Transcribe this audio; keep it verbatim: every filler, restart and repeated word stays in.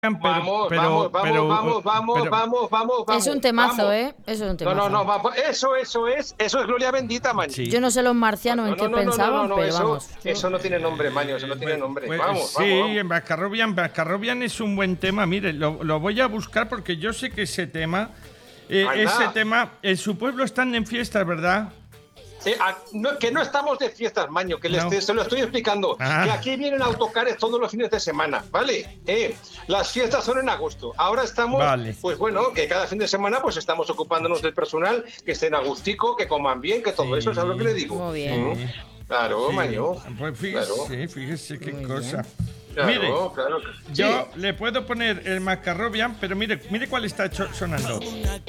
Pero, Vamos, pero, vamos, vamos, pero, vamos, vamos, pero- vamos, vamos, vamos. Es un temazo, vamos. ¿eh? Eso es un No, temazo. no, no, vamos. Eso, eso es, eso es gloria bendita, Maño. Sí. Yo no sé los marcianos No, en no, qué no, no, pensaban, no, no, pero eso, vamos. eso no tiene nombre, Maño, eso no tiene Pues- nombre. pues Vamos, sí, vamos, vamos. en Bascarrobian, Bascarrobian es un buen tema. Mire, lo, lo voy a buscar porque yo sé que ese tema, eh, Anda. ese tema, en su pueblo están en fiestas, ¿verdad? Sí, a- no, que no estamos de fiestas, Maño, que les No. te- se lo estoy explicando. Ah. Que aquí vienen autocares todos los fines de semana, ¿vale? Eh, las fiestas son en agosto. Ahora estamos, Vale. pues bueno, que cada fin de semana pues estamos ocupándonos del personal, que estén a gustico, que coman bien, que todo Sí. eso, ¿sabes lo que le digo? Muy bien. Mm. Claro, Sí. Maño. Pues fíjese, Claro. fíjese qué Muy cosa. Claro, Mire, claro. yo Sí. le puedo poner el Mascarrobian, pero mire, mire cuál está cho- sonando.